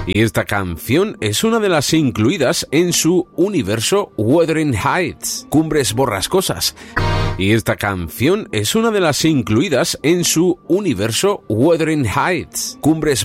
Y esta canción es una de las incluidas en su universo Wuthering Heights, Cumbres Borrascosas. Y esta canción es una de las incluidas en su universo Wuthering Heights, Cumbres